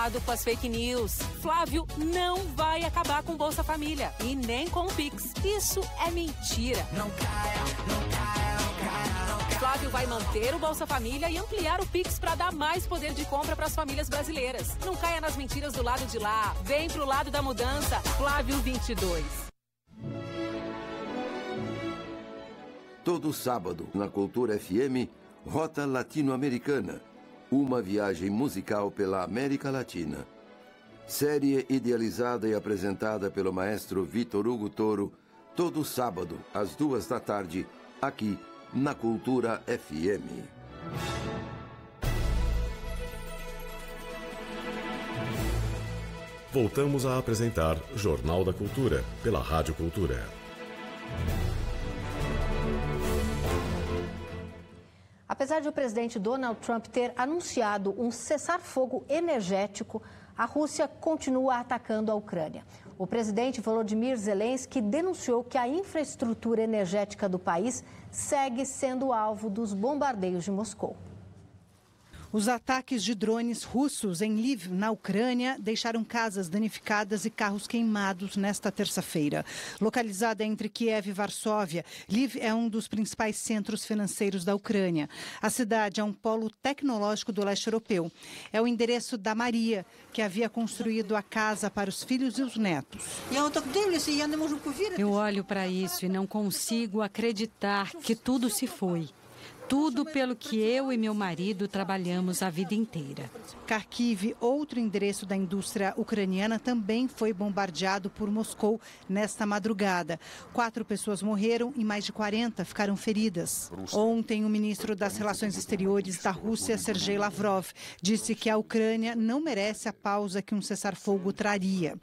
Com as fake news. Flávio não vai acabar com Bolsa Família e nem com o Pix. Isso é mentira. Não caia, não caia, não caia, não caia. Flávio vai manter o Bolsa Família e ampliar o Pix para dar mais poder de compra para as famílias brasileiras. Não caia nas mentiras do lado de lá. Vem pro lado da mudança. Flávio 22. Todo sábado, na Cultura FM, Rota Latino-Americana. Uma viagem musical pela América Latina. Série idealizada e apresentada pelo maestro Vitor Hugo Toro, todo sábado, às 14h, aqui na Cultura FM. Voltamos a apresentar Jornal da Cultura, pela Rádio Cultura. Apesar de o presidente Donald Trump ter anunciado um cessar-fogo energético, a Rússia continua atacando a Ucrânia. O presidente Volodymyr Zelensky denunciou que a infraestrutura energética do país segue sendo alvo dos bombardeios de Moscou. Os ataques de drones russos em Lviv, na Ucrânia, deixaram casas danificadas e carros queimados nesta terça-feira. Localizada entre Kiev e Varsóvia, Lviv é um dos principais centros financeiros da Ucrânia. A cidade é um polo tecnológico do leste europeu. É o endereço da Maria, que havia construído a casa para os filhos e os netos. Eu olho para isso e não consigo acreditar que tudo se foi. Tudo pelo que eu e meu marido trabalhamos a vida inteira. Kharkiv, outro endereço da indústria ucraniana, também foi bombardeado por Moscou nesta madrugada. 4 pessoas morreram e mais de 40 ficaram feridas. Ontem, o ministro das Relações Exteriores da Rússia, Sergei Lavrov, disse que a Ucrânia não merece a pausa que um cessar-fogo traria.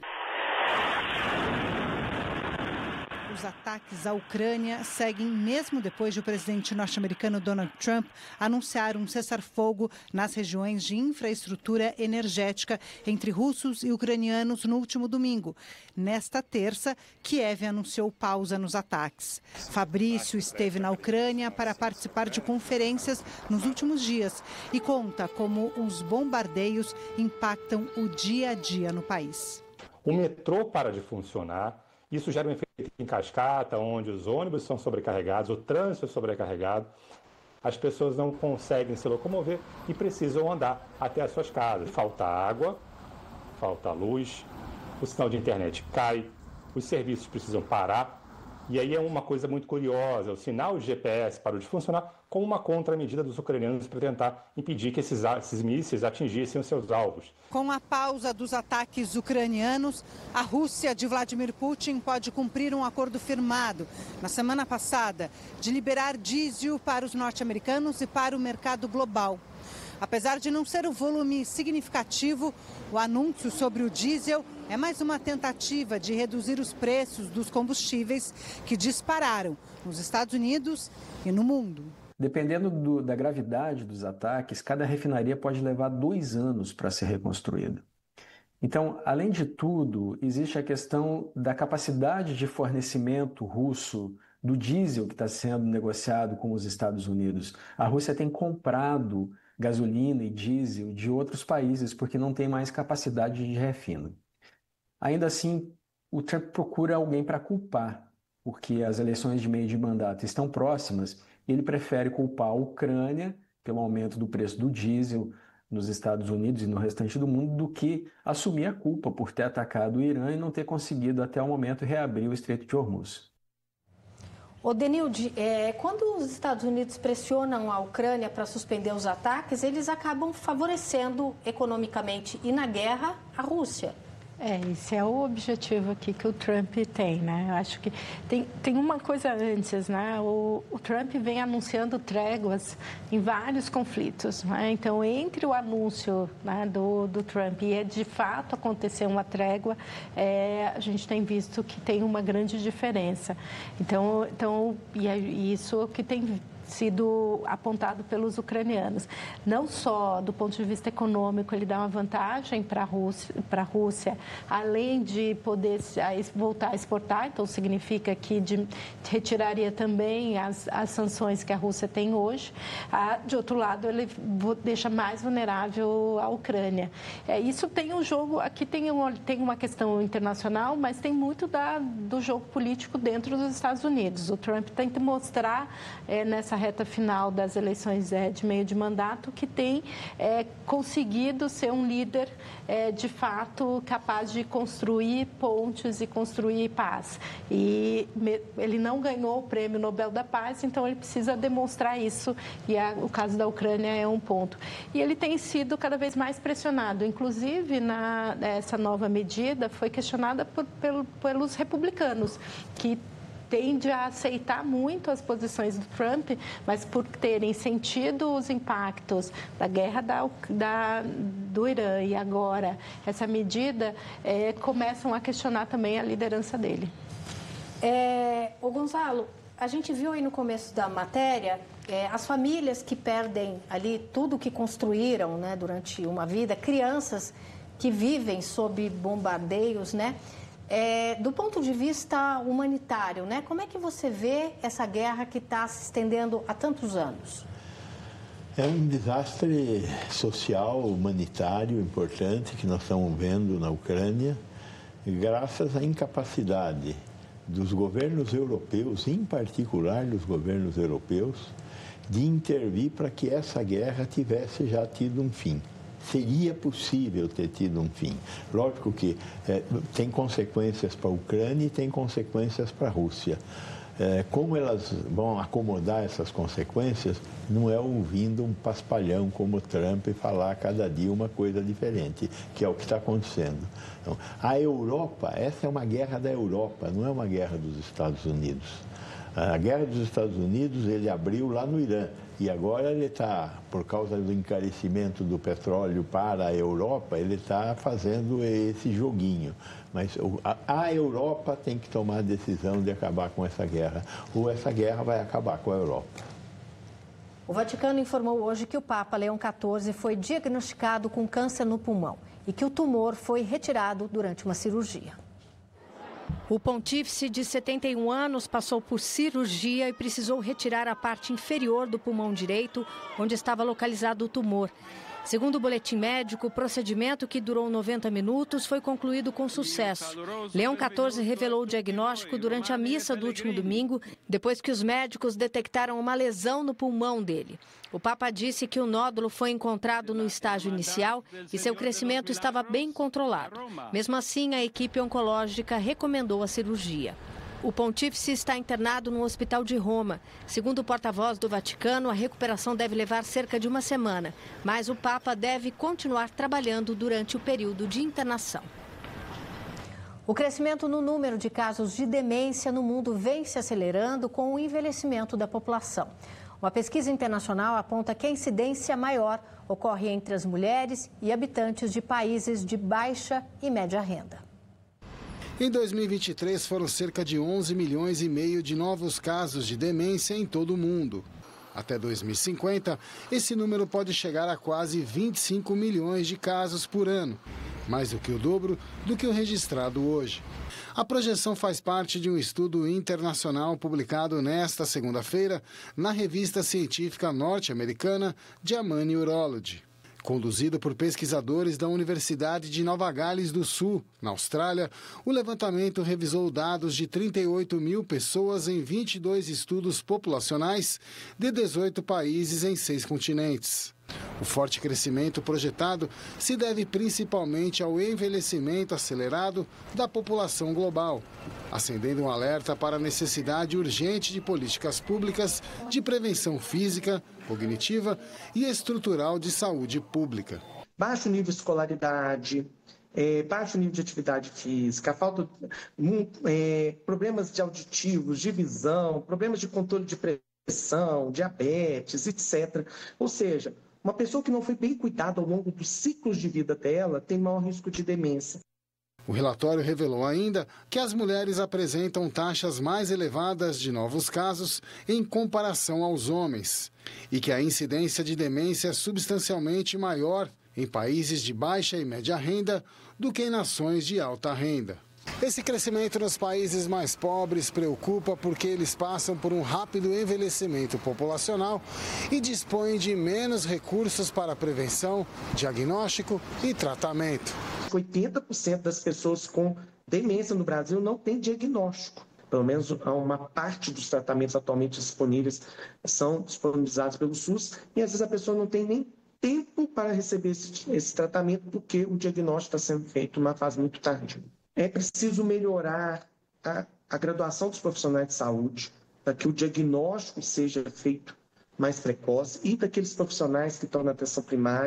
Os ataques à Ucrânia seguem mesmo depois de o presidente norte-americano Donald Trump anunciar um cessar-fogo nas regiões de infraestrutura energética entre russos e ucranianos no último domingo. Nesta terça, Kiev anunciou pausa nos ataques. Fabrício esteve na Ucrânia para participar de conferências nos últimos dias e conta como os bombardeios impactam o dia a dia no país. O metrô para de funcionar. Isso gera um efeito em cascata, onde os ônibus são sobrecarregados, o trânsito é sobrecarregado, as pessoas não conseguem se locomover e precisam andar até as suas casas. Falta água, falta luz, o sinal de internet cai, os serviços precisam parar. E aí é uma coisa muito curiosa, o sinal de GPS parou de funcionar como uma contramedida dos ucranianos para tentar impedir que esses mísseis atingissem os seus alvos. Com a pausa dos ataques ucranianos, a Rússia de Vladimir Putin pode cumprir um acordo firmado na semana passada de liberar diesel para os norte-americanos e para o mercado global. Apesar de não ser um volume significativo, o anúncio sobre o diesel é mais uma tentativa de reduzir os preços dos combustíveis que dispararam nos Estados Unidos e no mundo. Dependendo da gravidade dos ataques, cada refinaria pode levar 2 anos para ser reconstruída. Então, além de tudo, existe a questão da capacidade de fornecimento russo do diesel que está sendo negociado com os Estados Unidos. A Rússia tem comprado gasolina e diesel de outros países porque não tem mais capacidade de refino. Ainda assim, o Trump procura alguém para culpar, porque as eleições de meio de mandato estão próximas e ele prefere culpar a Ucrânia pelo aumento do preço do diesel nos Estados Unidos e no restante do mundo do que assumir a culpa por ter atacado o Irã e não ter conseguido até o momento reabrir o Estreito de Hormuz. Ô Denilde, quando os Estados Unidos pressionam a Ucrânia para suspender os ataques, eles acabam favorecendo economicamente e na guerra a Rússia. Esse é o objetivo aqui que o Trump tem, né? Eu acho que tem uma coisa antes, né? O Trump vem anunciando tréguas em vários conflitos, né? Então, entre o anúncio, né, do Trump e de fato acontecer uma trégua, a gente tem visto que tem uma grande diferença. Então e isso que tem sido apontado pelos ucranianos. Não só do ponto de vista econômico, ele dá uma vantagem para a Rússia, além de poder voltar a exportar, então significa que retiraria também as sanções que a Rússia tem hoje. De outro lado, ele deixa mais vulnerável a Ucrânia. Isso tem um jogo, aqui tem uma questão internacional, mas tem muito do jogo político dentro dos Estados Unidos. O Trump tenta mostrar nessa reta final das eleições de meio de mandato que tem conseguido ser um líder de fato capaz de construir pontes e construir paz. E ele não ganhou o Prêmio Nobel da Paz, então ele precisa demonstrar isso, e o caso da Ucrânia é um ponto. E ele tem sido cada vez mais pressionado, inclusive essa nova medida foi questionada pelos republicanos, que tende a aceitar muito as posições do Trump, mas por terem sentido os impactos da guerra do Irã e agora essa medida, começam a questionar também a liderança dele. Ô Gonzalo, a gente viu aí no começo da matéria as famílias que perdem ali tudo que construíram, né, durante uma vida, crianças que vivem sob bombardeios, né? Do ponto de vista humanitário, né? Como é que você vê essa guerra que está se estendendo há tantos anos? É um desastre social, humanitário importante que nós estamos vendo na Ucrânia, graças à incapacidade dos governos europeus, em particular dos governos europeus, de intervir para que essa guerra tivesse já tido um fim. Seria possível ter tido um fim. Lógico que tem consequências para a Ucrânia e tem consequências para a Rússia. Como elas vão acomodar essas consequências, não é ouvindo um paspalhão como Trump falar cada dia uma coisa diferente, que é o que está acontecendo. Então, a Europa, essa é uma guerra da Europa, não é uma guerra dos Estados Unidos. A guerra dos Estados Unidos ele abriu lá no Irã. E agora ele está, por causa do encarecimento do petróleo para a Europa, ele está fazendo esse joguinho. Mas a Europa tem que tomar a decisão de acabar com essa guerra, ou essa guerra vai acabar com a Europa. O Vaticano informou hoje que o Papa Leão XIV foi diagnosticado com câncer no pulmão e que o tumor foi retirado durante uma cirurgia. O pontífice de 71 anos passou por cirurgia e precisou retirar a parte inferior do pulmão direito, onde estava localizado o tumor. Segundo o boletim médico, o procedimento, que durou 90 minutos, foi concluído com sucesso. Leão XIV revelou o diagnóstico durante a missa do último domingo, depois que os médicos detectaram uma lesão no pulmão dele. O Papa disse que o nódulo foi encontrado no estágio inicial e seu crescimento estava bem controlado. Mesmo assim, a equipe oncológica recomendou a cirurgia. O pontífice está internado no hospital de Roma. Segundo o porta-voz do Vaticano, a recuperação deve levar cerca de uma semana, mas o Papa deve continuar trabalhando durante o período de internação. O crescimento no número de casos de demência no mundo vem se acelerando com o envelhecimento da população. Uma pesquisa internacional aponta que a incidência maior ocorre entre as mulheres e habitantes de países de baixa e média renda. Em 2023, foram cerca de 11 milhões e meio de novos casos de demência em todo o mundo. Até 2050, esse número pode chegar a quase 25 milhões de casos por ano, mais do que o dobro do que o registrado hoje. A projeção faz parte de um estudo internacional publicado nesta segunda-feira na revista científica norte-americana JAMA Neurology. Conduzido por pesquisadores da Universidade de Nova Gales do Sul, na Austrália, o levantamento revisou dados de 38 mil pessoas em 22 estudos populacionais de 18 países em 6 continentes. O forte crescimento projetado se deve principalmente ao envelhecimento acelerado da população global, acendendo um alerta para a necessidade urgente de políticas públicas de prevenção física, cognitiva e estrutural de saúde pública. Baixo nível de escolaridade, baixo nível de atividade física, problemas de auditivos, de visão, problemas de controle de pressão, diabetes, etc. Ou seja, uma pessoa que não foi bem cuidada ao longo dos ciclos de vida dela tem maior risco de demência. O relatório revelou ainda que as mulheres apresentam taxas mais elevadas de novos casos em comparação aos homens e que a incidência de demência é substancialmente maior em países de baixa e média renda do que em nações de alta renda. Esse crescimento nos países mais pobres preocupa porque eles passam por um rápido envelhecimento populacional e dispõem de menos recursos para prevenção, diagnóstico e tratamento. 80% das pessoas com demência no Brasil não tem diagnóstico. Pelo menos uma parte dos tratamentos atualmente disponíveis são disponibilizados pelo SUS e às vezes a pessoa não tem nem tempo para receber esse tratamento porque o diagnóstico está sendo feito numa fase muito tardia. É preciso melhorar a graduação dos profissionais de saúde para que o diagnóstico seja feito mais precoce e daqueles profissionais que estão na atenção primária